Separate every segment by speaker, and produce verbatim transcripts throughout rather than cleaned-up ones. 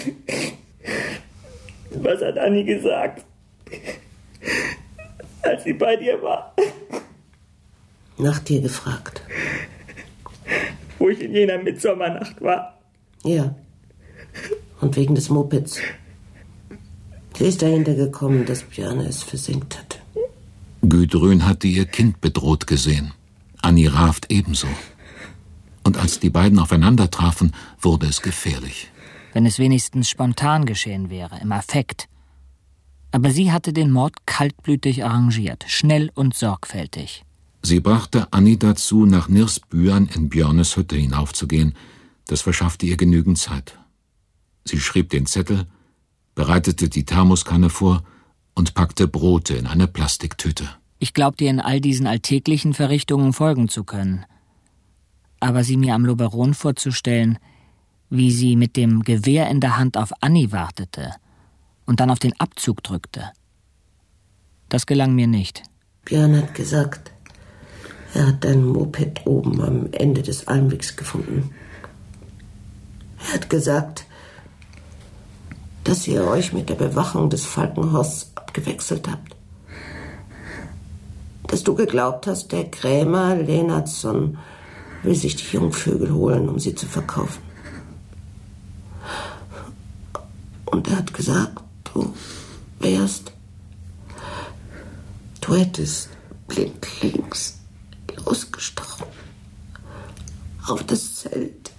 Speaker 1: Was hat Anni gesagt, als sie bei dir war?
Speaker 2: Nach dir gefragt.
Speaker 1: Wo ich in jener Mitsommernacht war?
Speaker 2: Ja. Und wegen des Mopeds. Sie ist dahinter gekommen, dass Björne es versenkt hat.
Speaker 3: Gudrun hatte ihr Kind bedroht gesehen. Anni Raft ebenso. Und als die beiden aufeinander trafen, wurde es gefährlich.
Speaker 4: Wenn es wenigstens spontan geschehen wäre, im Affekt. Aber sie hatte den Mord kaltblütig arrangiert, schnell und sorgfältig.
Speaker 3: Sie brachte Anni dazu, nach Nirsbüan in Björnes Hütte hinaufzugehen. Das verschaffte ihr genügend Zeit. Sie schrieb den Zettel, bereitete die Thermoskanne vor und packte Brote in eine Plastiktüte.
Speaker 4: Ich glaubte, ihr in all diesen alltäglichen Verrichtungen folgen zu können. Aber sie mir am Loberon vorzustellen, wie sie mit dem Gewehr in der Hand auf Anni wartete und dann auf den Abzug drückte, das gelang mir nicht.
Speaker 2: Björn hat gesagt, er hat dein Moped oben am Ende des Almwegs gefunden. Er hat gesagt, dass ihr euch mit der Bewachung des Falkenhorsts abgewechselt habt. Dass du geglaubt hast, der Krämer Lennartsson will sich die Jungvögel holen, um sie zu verkaufen. Und er hat gesagt, du wärst, du hättest blindlings losgestochen auf das Zelt.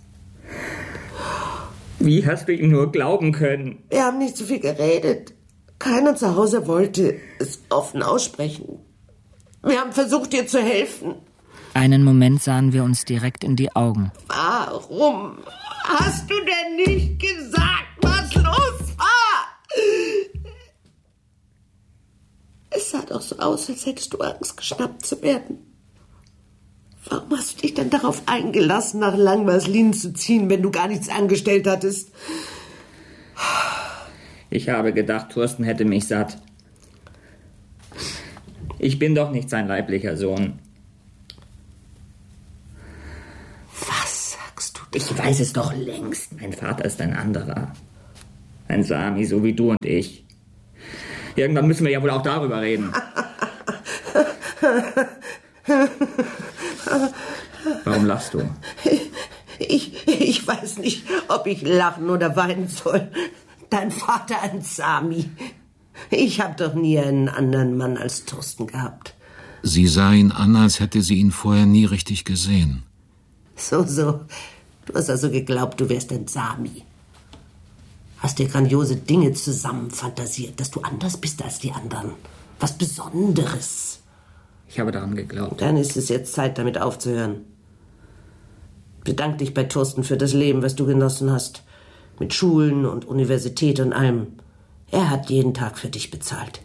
Speaker 1: Wie hast du ihm nur glauben können?
Speaker 2: Wir haben nicht so viel geredet. Keiner zu Hause wollte es offen aussprechen. Wir haben versucht, dir zu helfen.
Speaker 4: Einen Moment sahen wir uns direkt in die Augen.
Speaker 2: Warum hast du denn nicht gesagt, was los war? Es sah doch so aus, als hättest du Angst, geschnappt zu werden. Warum hast du dich denn darauf eingelassen, nach Langwarslin zu ziehen, wenn du gar nichts angestellt hattest?
Speaker 1: Ich habe gedacht, Thorsten hätte mich satt. Ich bin doch nicht sein leiblicher Sohn.
Speaker 2: Was sagst du denn?
Speaker 1: Ich weiß es doch längst. Mein Vater ist ein anderer. Ein Sami, so wie du und ich. Irgendwann müssen wir ja wohl auch darüber reden. Warum lachst du?
Speaker 2: Ich, ich weiß nicht, ob ich lachen oder weinen soll. Dein Vater ein Sami. Ich habe doch nie einen anderen Mann als Thorsten gehabt.
Speaker 3: Sie sah ihn an, als hätte sie ihn vorher nie richtig gesehen.
Speaker 2: So, so. Du hast also geglaubt, du wärst ein Sami. Hast dir grandiose Dinge zusammenfantasiert, dass du anders bist als die anderen. Was Besonderes.
Speaker 1: Ich habe daran geglaubt.
Speaker 2: Dann ist es jetzt Zeit, damit aufzuhören. Bedank dich bei Thorsten für das Leben, was du genossen hast. Mit Schulen und Universität und allem. Er hat jeden Tag für dich bezahlt.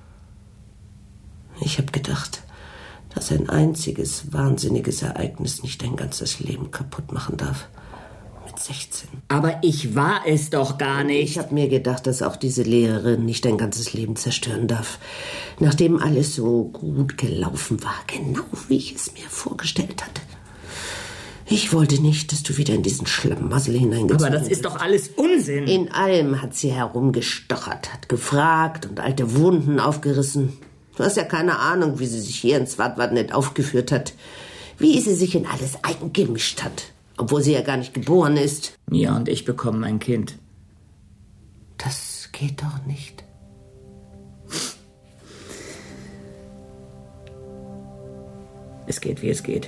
Speaker 2: Ich habe gedacht, dass ein einziges wahnsinniges Ereignis nicht dein ganzes Leben kaputt machen darf. Mit sechzehn.
Speaker 1: Aber ich war es doch gar nicht.
Speaker 2: Ich habe mir gedacht, dass auch diese Lehrerin nicht dein ganzes Leben zerstören darf. Nachdem alles so gut gelaufen war. Genau wie ich es mir vorgestellt hatte. Ich wollte nicht, dass du wieder in diesen Schlamassel hineingezogen wirst.
Speaker 1: Aber das ist doch alles Unsinn.
Speaker 2: In allem hat sie herumgestochert, hat gefragt und alte Wunden aufgerissen. Du hast ja keine Ahnung, wie sie sich hier in Svartvatnet aufgeführt hat. Wie sie sich in alles eingemischt hat. Obwohl sie ja gar nicht geboren ist.
Speaker 1: Mia und ich bekommen ein Kind.
Speaker 2: Das geht doch nicht.
Speaker 1: Es geht, wie es geht.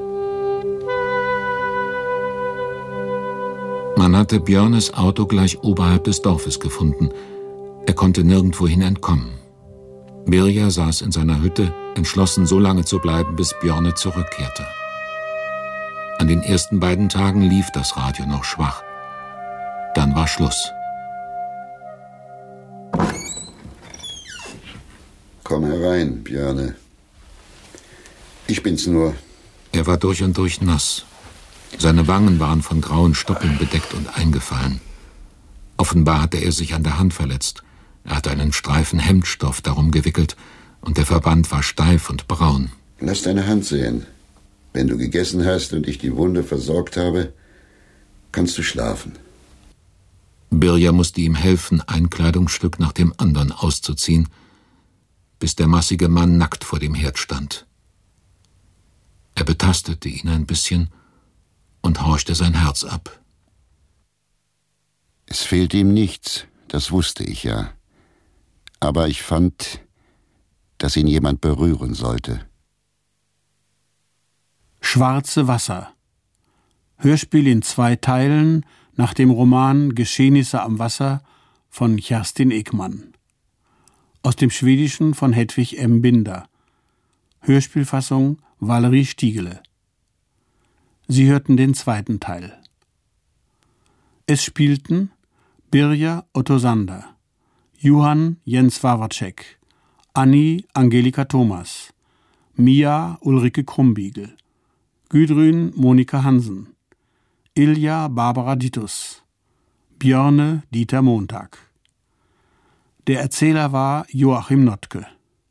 Speaker 3: Man hatte Björnes Auto gleich oberhalb des Dorfes gefunden. Er konnte nirgendwohin entkommen. Mirja saß in seiner Hütte, entschlossen, so lange zu bleiben, bis Björne zurückkehrte. An den ersten beiden Tagen lief das Radio noch schwach. Dann war Schluss.
Speaker 5: Komm herein, Björne. Ich bin's nur.
Speaker 3: Er war durch und durch nass. Seine Wangen waren von grauen Stoppeln bedeckt und eingefallen. Offenbar hatte er sich an der Hand verletzt. Er hatte einen Streifen Hemdstoff darum gewickelt und der Verband war steif und braun.
Speaker 5: Lass deine Hand sehen. Wenn du gegessen hast und ich die Wunde versorgt habe, kannst du schlafen.
Speaker 3: Birja musste ihm helfen, ein Kleidungsstück nach dem anderen auszuziehen, bis der massige Mann nackt vor dem Herd stand. Er betastete ihn ein bisschen und horchte sein Herz ab.
Speaker 5: Es fehlt ihm nichts, das wusste ich ja. Aber ich fand, dass ihn jemand berühren sollte.
Speaker 6: Schwarze Wasser. Hörspiel in zwei Teilen nach dem Roman Geschehnisse am Wasser von Kerstin Ekman. Aus dem Schwedischen von Hedwig M. Binder. Hörspielfassung Valerie Stiegele. Sie hörten den zweiten Teil. Es spielten Birja Otto Sander, Johann Jens Wawacek, Annie Angelika Thomas, Mia Ulrike Krumbiegel, Gudrun Monika Hansen, Ilja Barbara Dittus, Björne Dieter Montag. Der Erzähler war Joachim Notke.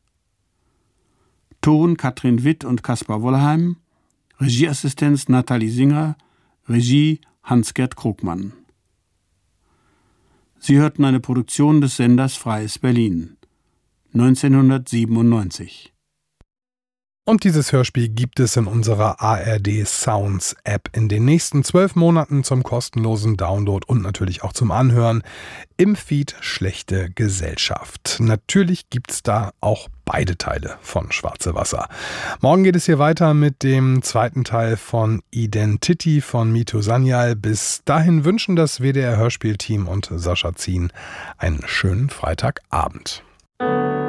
Speaker 6: Ton Katrin Witt und Kaspar Wollheim, Regieassistenz Nathalie Singer, Regie Hans-Gerd Krugmann. Sie hörten eine Produktion des Senders Freies Berlin, neunzehnhundertsiebenundneunzig.
Speaker 7: Und dieses Hörspiel gibt es in unserer A R D Sounds App in den nächsten zwölf Monaten zum kostenlosen Download und natürlich auch zum Anhören im Feed Schlechte Gesellschaft. Natürlich gibt's da auch beide Teile von Schwarze Wasser. Morgen geht es hier weiter mit dem zweiten Teil von Identity von Mito Sanyal. Bis dahin wünschen das W D R Hörspielteam und Sascha Zien einen schönen Freitagabend.